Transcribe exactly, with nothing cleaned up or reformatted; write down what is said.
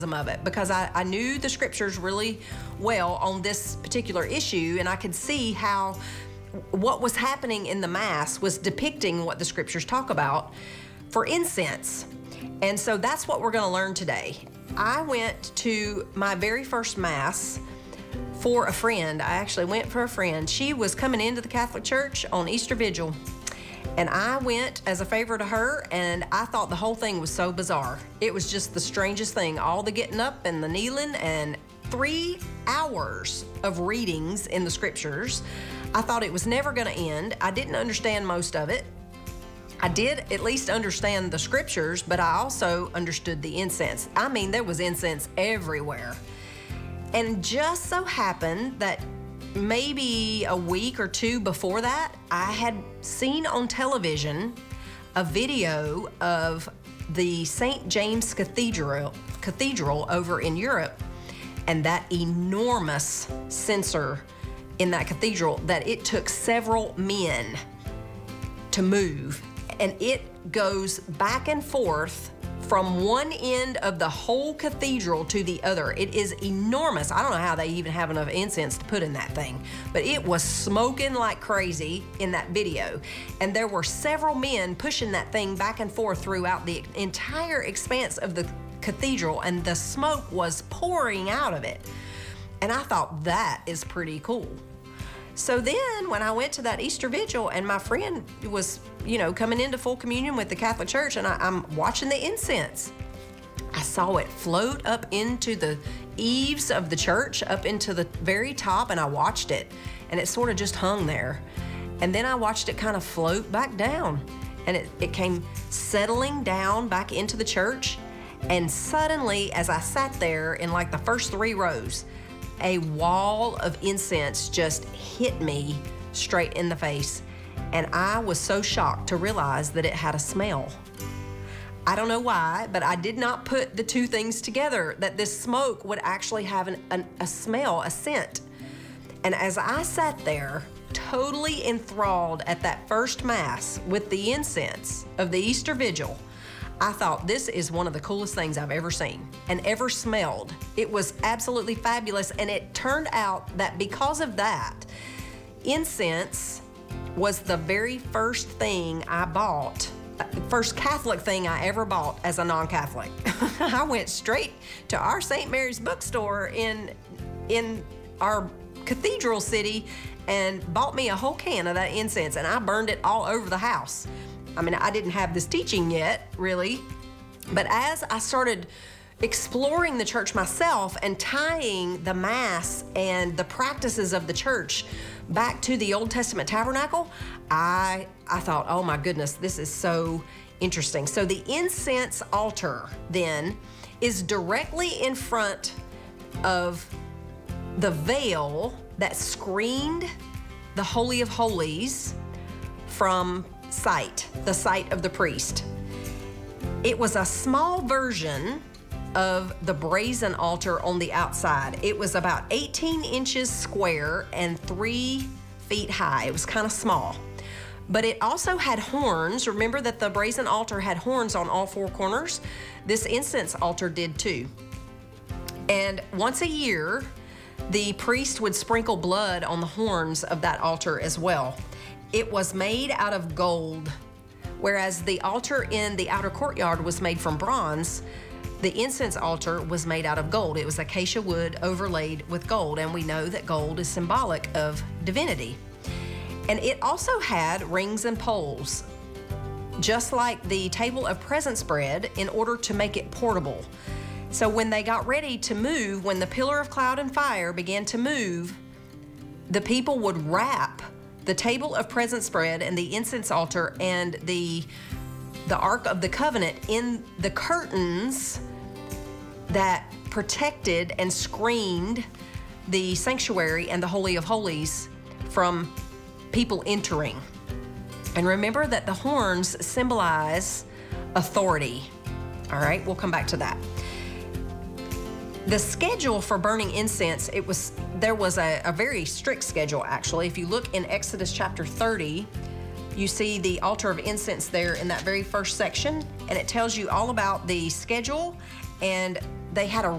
of it, because I, I knew the scriptures really well on this particular issue, and I could see how what was happening in the Mass was depicting what the scriptures talk about for incense. And so that's what we're going to learn today. I went to my very first Mass for a friend. I actually went for a friend. She was coming into the Catholic Church on Easter Vigil, and I went as a favor to her, and I thought the whole thing was so bizarre. It was just the strangest thing. All the getting up and the kneeling and three hours of readings in the scriptures. I thought it was never going to end. I didn't understand most of it. I did at least understand the scriptures, but I also understood the incense. I mean, there was incense everywhere. And just so happened that maybe a week or two before that, I had seen on television a video of the Saint James Cathedral, Cathedral over in Europe, and that enormous censer in that cathedral that it took several men to move. And it goes back and forth from one end of the whole cathedral to the other. It is enormous. I don't know how they even have enough incense to put in that thing, but it was smoking like crazy in that video. And there were several men pushing that thing back and forth throughout the entire expanse of the cathedral, and the smoke was pouring out of it. And I thought, that is pretty cool. So then when I went to that Easter Vigil and my friend was, you know, coming into full communion with the Catholic Church, and I, I'm watching the incense, I saw it float up into the eaves of the church, up into the very top, and I watched it, and it sort of just hung there. And then I watched it kind of float back down, and it, it came settling down back into the church. And suddenly, as I sat there in like the first three rows, a wall of incense just hit me straight in the face. And I was so shocked to realize that it had a smell. I don't know why, but I did not put the two things together, that this smoke would actually have an, an, a smell, a scent. And as I sat there, totally enthralled at that first Mass with the incense of the Easter Vigil, I thought, this is one of the coolest things I've ever seen and ever smelled. It was absolutely fabulous, and it turned out that because of that, incense was the very first thing I bought, first Catholic thing I ever bought as a non-Catholic. I went straight to our Saint Mary's bookstore in, in our cathedral city and bought me a whole can of that incense, and I burned it all over the house. I mean, I didn't have this teaching yet, really, but as I started exploring the church myself and tying the Mass and the practices of the church back to the Old Testament tabernacle, I, I thought, oh my goodness, this is so interesting. So the incense altar then is directly in front of the veil that screened the Holy of Holies from sight, the sight of the priest. It was a small version of the brazen altar on the outside. It was about eighteen inches square and three feet high. It was kind of small, but it also had horns. Remember that the brazen altar had horns on all four corners? This incense altar did too. And once a year, the priest would sprinkle blood on the horns of that altar as well. It was made out of gold, whereas the altar in the outer courtyard was made from bronze. The incense altar was made out of gold. It was acacia wood overlaid with gold, and we know that gold is symbolic of divinity. And it also had rings and poles, just like the table of presence bread, in order to make it portable. So when they got ready to move, when the pillar of cloud and fire began to move, the people would wrap the table of presence bread and the incense altar and the, the Ark of the Covenant in the curtains that protected and screened the sanctuary and the Holy of Holies from people entering. And remember that the horns symbolize authority. All right, we'll come back to that. The schedule for burning incense, it was there was a, a very strict schedule, actually. If you look in Exodus chapter thirty, you see the altar of incense there in that very first section, and it tells you all about the schedule, and they had a